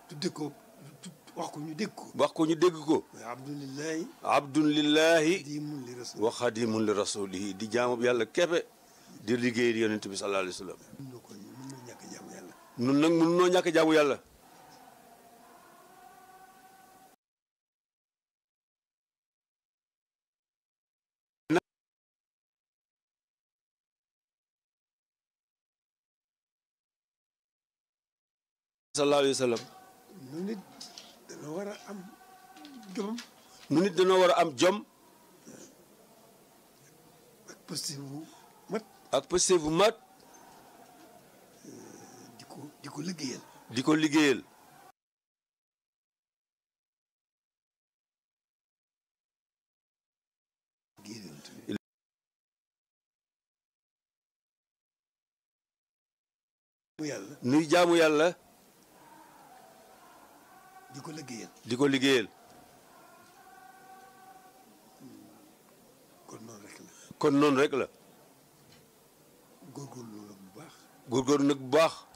tudde ko wax ko ñu dégg ko. wax ko ñu dégg ko. abdulillahi. abdulillahi. xadimun li rasul. wa xadimun li rasulihi di jaamu yàlla keppe di liggéey yonent bi sallallahu alayhi wa sallam. mën noo ñàkk jaamu yàlla. nun nag mun noo ñàkk jaamu yàlla. sallallahu alayhi wa sallam. nu nit dana war a am jom. nu nit dana war a am jom. ak posté bu mat. ak posté bu mat. di ko liggéeyal. di ko liggéeyal. yàlla. nuy jaamu yàlla. di ko liggéeyal. di ko liggéeyal. kon noonu rek la. kon noonu rek la. góorgóorlu nag bu baax. góorgóorlu nag bu baax.